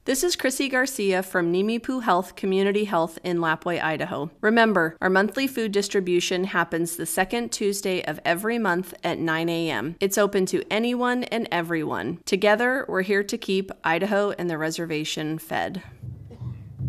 This is Chrissy Garcia from Nimipu Health Community Health in Lapwai, Idaho. Remember, our monthly food distribution happens the second Tuesday of every month at 9 a.m. It's open to anyone and everyone. Together, we're here to keep Idaho and the reservation fed.